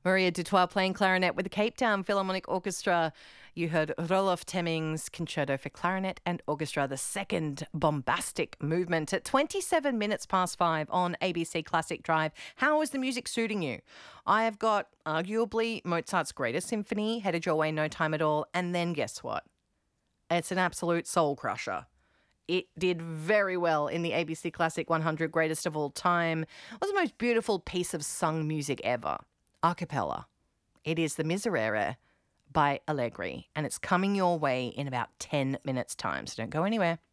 Maria Dutoit playing clarinet with the Cape Town Philharmonic Orchestra. You heard Rolof Temming's Concerto for Clarinet and Orchestra, the second bombastic movement at 27 minutes past 5 on ABC Classic Drive. How is the music suiting you? I have got arguably Mozart's greatest symphony, Headed Your Way, No Time at All, and then guess what? It's an absolute soul crusher. It did very well in the ABC Classic 100 Greatest of All Time. It was the most beautiful piece of sung music ever. A cappella. It is the Miserere by Allegri, and it's coming your way in about 10 minutes' time, so don't go anywhere.